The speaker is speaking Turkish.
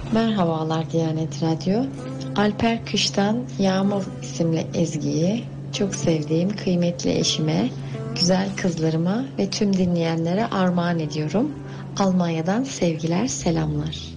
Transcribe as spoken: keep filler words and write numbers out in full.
Merhabalar Diyanet Radyo. Alper Kış'tan Yağmur isimli ezgiyi çok sevdiğim kıymetli eşime, güzel kızlarıma ve tüm dinleyenlere armağan ediyorum. Almanya'dan sevgiler, selamlar.